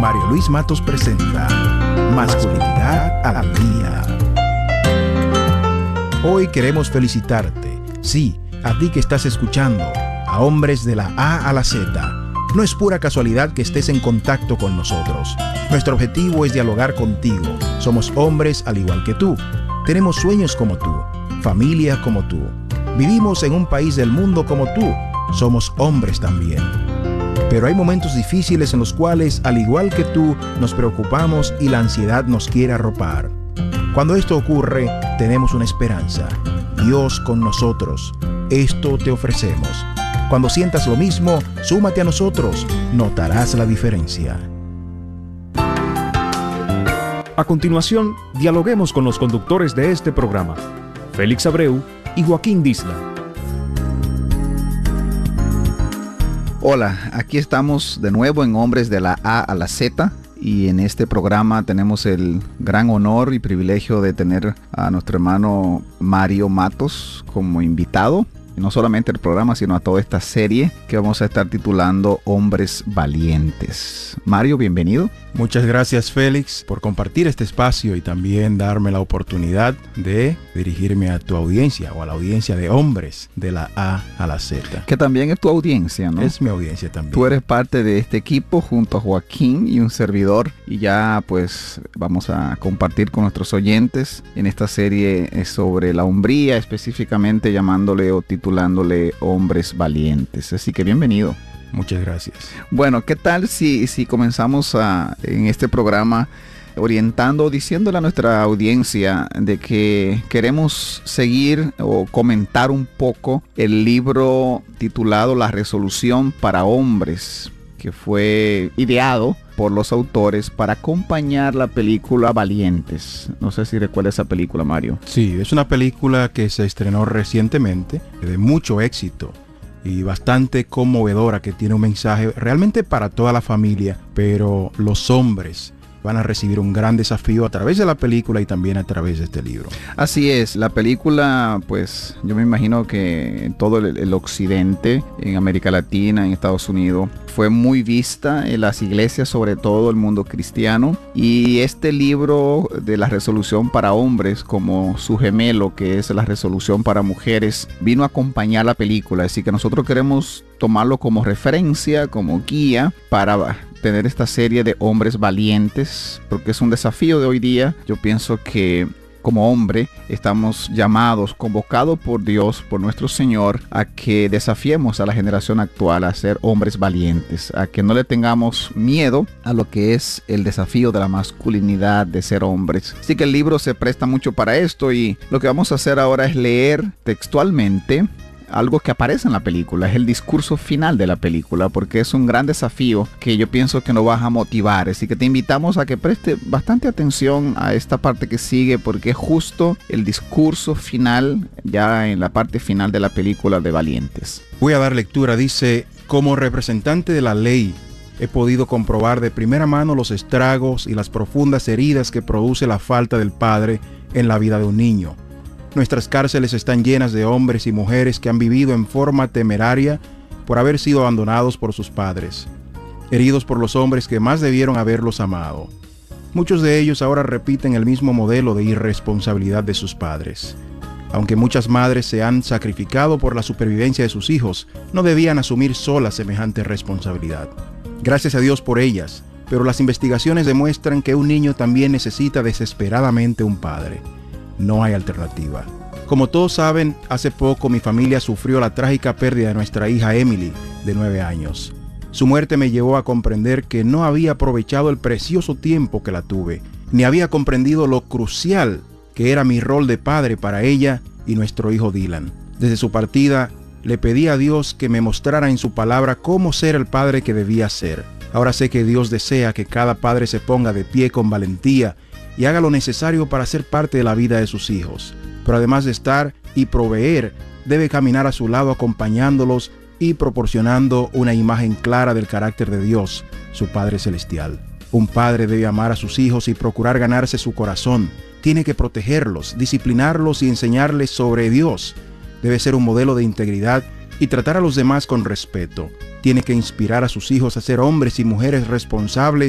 Mario Luis Matos presenta Masculinidad al Día. Hoy queremos felicitarte, sí, a ti que estás escuchando, a hombres de la A a la Z. No es pura casualidad que estés en contacto con nosotros. Nuestro objetivo es dialogar contigo. Somos hombres al igual que tú. Tenemos sueños como tú, familia como tú. Vivimos en un país del mundo como tú. Somos hombres también. Pero hay momentos difíciles en los cuales, al igual que tú, nos preocupamos y la ansiedad nos quiere arropar. Cuando esto ocurre, tenemos una esperanza. Dios con nosotros. Esto te ofrecemos. Cuando sientas lo mismo, súmate a nosotros. Notarás la diferencia. A continuación, dialoguemos con los conductores de este programa, Félix Abreu y Joaquín Disla. Hola, aquí estamos de nuevo en Hombres de la A a la Z y en este programa tenemos el gran honor y privilegio de tener a nuestro hermano Mario Matos como invitado. Y no solamente el programa, sino a toda esta serie que vamos a estar titulando Hombres Valientes. Mario, bienvenido. Muchas gracias, Félix, por compartir este espacio y también darme la oportunidad de dirigirme a tu audiencia o a la audiencia de hombres de la A a la Z. Que también es tu audiencia, ¿no? Es mi audiencia también. Tú eres parte de este equipo junto a Joaquín y un servidor. Y ya pues vamos a compartir con nuestros oyentes en esta serie sobre la hombría, específicamente llamándole o titulándole Hombres Valientes. Así que bienvenido. Muchas gracias. Bueno, ¿qué tal si comenzamos en este programa orientando, diciéndole a nuestra audiencia de que queremos seguir o comentar un poco el libro titulado La Resolución para Hombres, que fue ideado por los autores para acompañar la película Valientes? No sé si recuerda esa película, Mario. Sí, es una película que se estrenó recientemente, de mucho éxito y bastante conmovedora, que tiene un mensaje realmente para toda la familia, pero los hombres van a recibir un gran desafío a través de la película y también a través de este libro. Así es, la película, pues yo me imagino que en todo el occidente, en América Latina, en Estados Unidos, fue muy vista en las iglesias, sobre todo el mundo cristiano. Y este libro de la resolución para hombres, como su gemelo, que es la resolución para mujeres, vino a acompañar la película. Así que nosotros queremos tomarlo como referencia, como guía para tener esta serie de hombres valientes, porque es un desafío de hoy día. Yo pienso que como hombre estamos llamados, convocados por Dios, por nuestro Señor, a que desafiemos a la generación actual a ser hombres valientes, a que no le tengamos miedo a lo que es el desafío de la masculinidad, de ser hombres. Así que el libro se presta mucho para esto, y lo que vamos a hacer ahora es leer textualmente algo que aparece en la película. Es el discurso final de la película, porque es un gran desafío que yo pienso que nos va a motivar. Así que te invitamos a que preste bastante atención a esta parte que sigue, porque es justo el discurso final, ya en la parte final de la película de Valientes. Voy a dar lectura. Dice: como representante de la ley, he podido comprobar de primera mano los estragos y las profundas heridas que produce la falta del padre en la vida de un niño. Nuestras cárceles están llenas de hombres y mujeres que han vivido en forma temeraria por haber sido abandonados por sus padres, heridos por los hombres que más debieron haberlos amado. Muchos de ellos ahora repiten el mismo modelo de irresponsabilidad de sus padres. Aunque muchas madres se han sacrificado por la supervivencia de sus hijos, no debían asumir solas semejante responsabilidad. Gracias a Dios por ellas, pero las investigaciones demuestran que un niño también necesita desesperadamente un padre. No hay alternativa. Como todos saben, hace poco mi familia sufrió la trágica pérdida de nuestra hija Emily, de 9 años. Su muerte me llevó a comprender que no había aprovechado el precioso tiempo que la tuve, ni había comprendido lo crucial que era mi rol de padre para ella y nuestro hijo Dylan. Desde su partida, le pedí a Dios que me mostrara en su palabra cómo ser el padre que debía ser. Ahora sé que Dios desea que cada padre se ponga de pie con valentía y haga lo necesario para ser parte de la vida de sus hijos. Pero además de estar y proveer, debe caminar a su lado acompañándolos y proporcionando una imagen clara del carácter de Dios, su Padre Celestial. Un padre debe amar a sus hijos y procurar ganarse su corazón. Tiene que protegerlos, disciplinarlos y enseñarles sobre Dios. Debe ser un modelo de integridad y tratar a los demás con respeto. Tiene que inspirar a sus hijos a ser hombres y mujeres responsables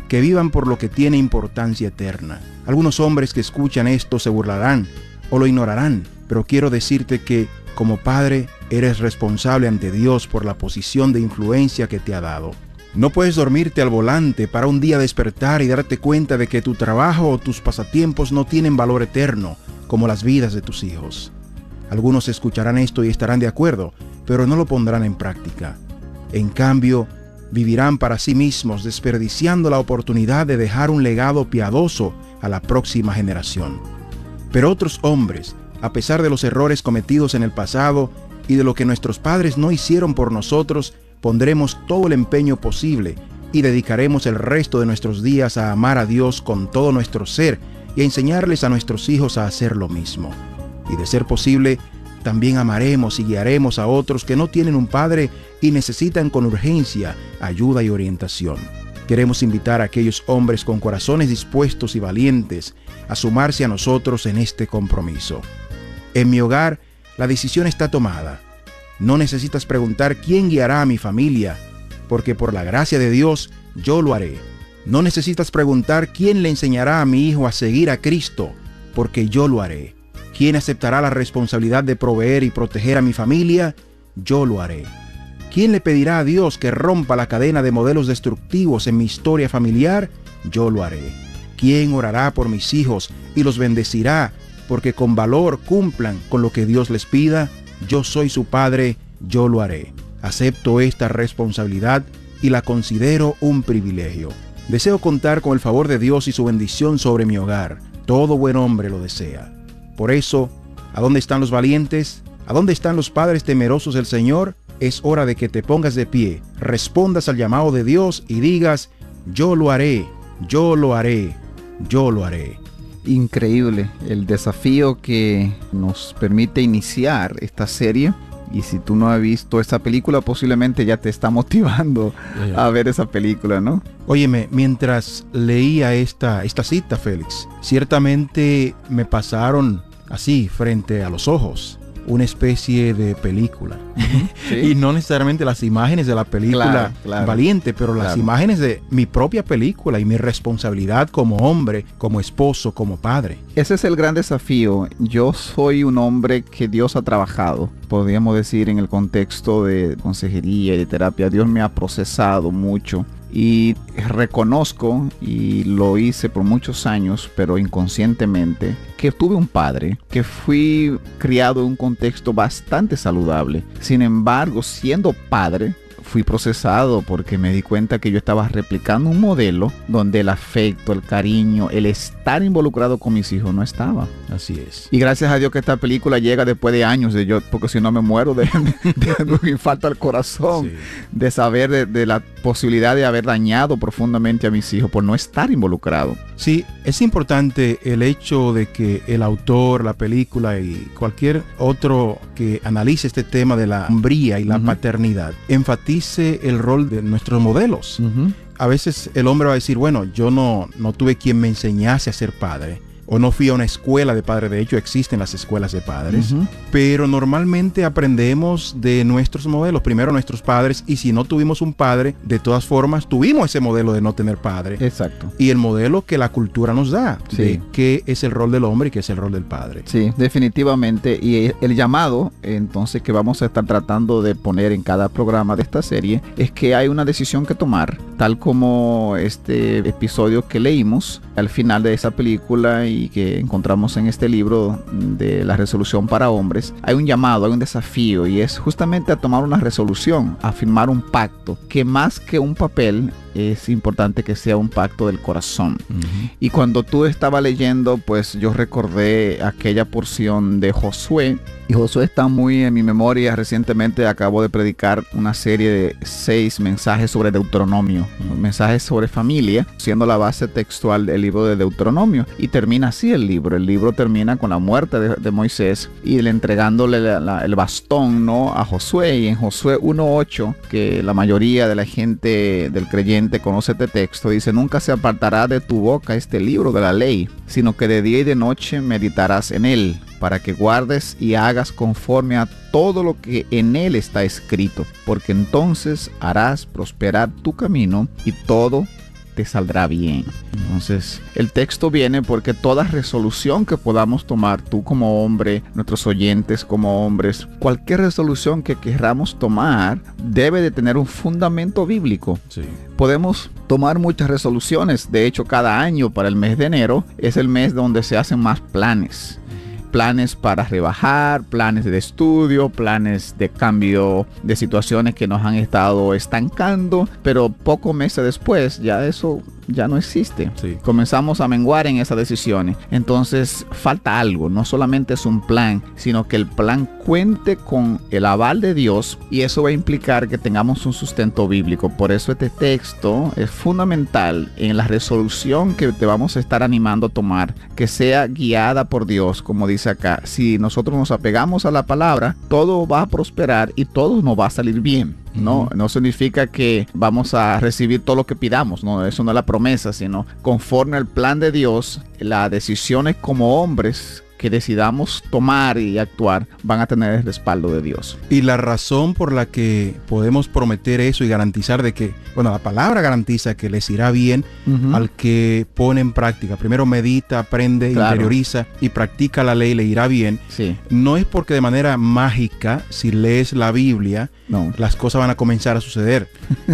que vivan por lo que tiene importancia eterna. Algunos hombres que escuchan esto se burlarán o lo ignorarán, pero quiero decirte que, como padre, eres responsable ante Dios por la posición de influencia que te ha dado. No puedes dormirte al volante para un día despertar y darte cuenta de que tu trabajo o tus pasatiempos no tienen valor eterno, como las vidas de tus hijos. Algunos escucharán esto y estarán de acuerdo, pero no lo pondrán en práctica. En cambio, vivirán para sí mismos, desperdiciando la oportunidad de dejar un legado piadoso a la próxima generación. Pero otros hombres, a pesar de los errores cometidos en el pasado y de lo que nuestros padres no hicieron por nosotros, pondremos todo el empeño posible y dedicaremos el resto de nuestros días a amar a Dios con todo nuestro ser y a enseñarles a nuestros hijos a hacer lo mismo. Y de ser posible, también amaremos y guiaremos a otros que no tienen un padre y necesitan con urgencia ayuda y orientación. Queremos invitar a aquellos hombres con corazones dispuestos y valientes a sumarse a nosotros en este compromiso. En mi hogar, la decisión está tomada. No necesitas preguntar quién guiará a mi familia, porque por la gracia de Dios, yo lo haré. No necesitas preguntar quién le enseñará a mi hijo a seguir a Cristo, porque yo lo haré. ¿Quién aceptará la responsabilidad de proveer y proteger a mi familia? Yo lo haré. ¿Quién le pedirá a Dios que rompa la cadena de modelos destructivos en mi historia familiar? Yo lo haré. ¿Quién orará por mis hijos y los bendecirá porque con valor cumplan con lo que Dios les pida? Yo soy su padre, yo lo haré. Acepto esta responsabilidad y la considero un privilegio. Deseo contar con el favor de Dios y su bendición sobre mi hogar. Todo buen hombre lo desea. Por eso, ¿a dónde están los valientes? ¿A dónde están los padres temerosos del Señor? Es hora de que te pongas de pie, respondas al llamado de Dios y digas: yo lo haré, yo lo haré, yo lo haré. Increíble el desafío que nos permite iniciar esta serie. Y si tú no has visto esta película, posiblemente ya te está motivando a ver esa película, ¿no? Óyeme, mientras leía esta cita, Félix, ciertamente me pasaron así frente a los ojos una especie de película. Sí. Y no necesariamente las imágenes de la película Valiente, pero las imágenes de mi propia película y mi responsabilidad como hombre, como esposo, como padre. Ese es el gran desafío. Yo soy un hombre que Dios ha trabajado, podríamos decir, en el contexto de consejería y de terapia. Dios me ha procesado mucho. Y reconozco, y lo hice por muchos años, pero inconscientemente, que tuve un padre, que fui criado en un contexto bastante saludable. Sin embargo, siendo padre, fui procesado porque me di cuenta que yo estaba replicando un modelo donde el afecto, el cariño, el estar involucrado con mis hijos no estaba. Así es. Y gracias a Dios que esta película llega después de años de yo, porque si no me muero de un infarto al corazón, sí, de saber de la posibilidad de haber dañado profundamente a mis hijos por no estar involucrado. Sí, es importante el hecho de que el autor, la película y cualquier otro que analice este tema de la hombría y la paternidad enfatice el rol de nuestros modelos. A veces el hombre va a decir, bueno, yo no tuve quien me enseñase a ser padre, o no fui a una escuela de padres. De hecho, existen las escuelas de padres, pero normalmente aprendemos de nuestros modelos, primero nuestros padres, y si no tuvimos un padre, de todas formas tuvimos ese modelo de no tener padre. Exacto. Y el modelo que la cultura nos da, de qué es el rol del hombre y qué es el rol del padre. Sí, definitivamente. Y el llamado, entonces, que vamos a estar tratando de poner en cada programa de esta serie, es que hay una decisión que tomar, tal como este episodio que leímos al final de esa película y que encontramos en este libro de la resolución para hombres. Hay un llamado, hay un desafío, y es justamente a tomar una resolución, a firmar un pacto, que más que un papel es importante que sea un pacto del corazón. Y cuando tú estabas leyendo, pues yo recordé aquella porción de Josué, y Josué está muy en mi memoria. Recientemente acabo de predicar una serie de 6 mensajes sobre Deuteronomio, mensajes sobre familia, siendo la base textual del libro de Deuteronomio, y termina así el libro. El libro termina con la muerte de Moisés y le entregándole el bastón, ¿no?, a Josué. Y en Josué 1:8, que la mayoría de la gente del creyente conoce este texto, dice: nunca se apartará de tu boca este libro de la ley, sino que de día y de noche meditarás en él, para que guardes y hagas conforme a todo lo que en él está escrito, porque entonces harás prosperar tu camino y todo te saldrá bien. Entonces, el texto viene porque toda resolución que podamos tomar, tú como hombre, nuestros oyentes como hombres, cualquier resolución que queramos tomar debe de tener un fundamento bíblico. Sí. Podemos tomar muchas resoluciones. De hecho, cada año para el mes de enero es el mes donde se hacen más planes. Planes para rebajar, planes de estudio, planes de cambio de situaciones que nos han estado estancando, pero pocos meses después ya eso ya no existe. Sí. Comenzamos a menguar en esas decisiones. Entonces falta algo, no solamente es un plan, sino que el plan cuente con el aval de Dios, y eso va a implicar que tengamos un sustento bíblico. Por eso este texto es fundamental en la resolución que te vamos a estar animando a tomar, que sea guiada por Dios, como dice acá. Si nosotros nos apegamos a la palabra, todo va a prosperar y todo nos va a salir bien. No significa que vamos a recibir todo lo que pidamos, no, eso no es la promesa, sino conforme al plan de Dios, las decisiones como hombres que decidamos tomar y actuar van a tener el respaldo de Dios. Y la razón por la que podemos prometer eso y garantizar de que, bueno, la palabra garantiza que les irá bien al que pone en práctica. Primero medita, aprende, Claro. interioriza y practica la ley, le irá bien. Sí, No es porque de manera mágica, si lees la Biblia, no. las cosas van a comenzar a suceder.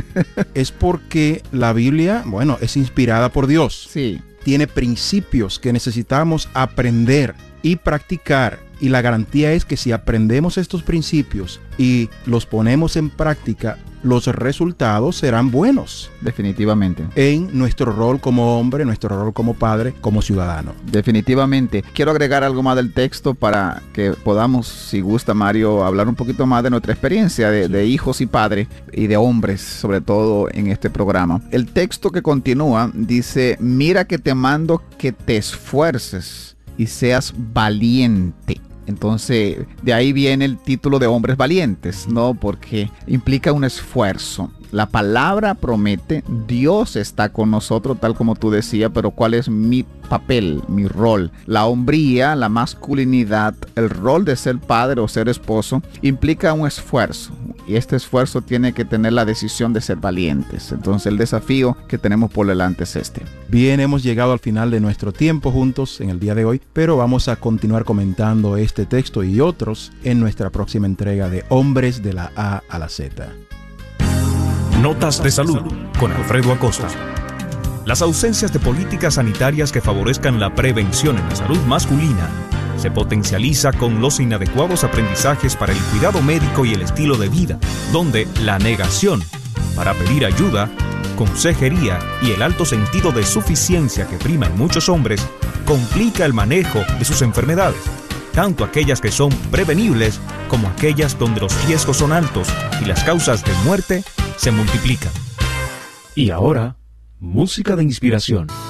Es porque la Biblia, bueno, es inspirada por Dios. Sí, Tiene principios que necesitamos aprender y practicar, y la garantía es que si aprendemos estos principios y los ponemos en práctica, los resultados serán buenos definitivamente. en nuestro rol como hombre, nuestro rol como padre, como ciudadano. Definitivamente. Quiero agregar algo más del texto para que podamos, si gusta Mario, hablar un poquito más de nuestra experiencia de hijos y padres y de hombres, sobre todo en este programa. El texto que continúa dice: mira que te mando que te esfuerces y seas valiente. Entonces, de ahí viene el título de hombres valientes, ¿no? Porque implica un esfuerzo. La palabra promete, Dios está con nosotros, tal como tú decías, pero ¿cuál es mi papel, mi rol? La hombría, la masculinidad, el rol de ser padre o ser esposo, implica un esfuerzo. Y este esfuerzo tiene que tener la decisión de ser valientes. Entonces, el desafío que tenemos por delante es este. Bien, hemos llegado al final de nuestro tiempo juntos en el día de hoy, pero vamos a continuar comentando este texto y otros en nuestra próxima entrega de Hombres de la A a la Z. Notas de salud con Alfredo Acosta. Las ausencias de políticas sanitarias que favorezcan la prevención en la salud masculina se potencializa con los inadecuados aprendizajes para el cuidado médico y el estilo de vida, donde la negación para pedir ayuda, consejería y el alto sentido de suficiencia que prima en muchos hombres complica el manejo de sus enfermedades, tanto aquellas que son prevenibles como aquellas donde los riesgos son altos y las causas de muerte se multiplican. Y ahora, música de inspiración.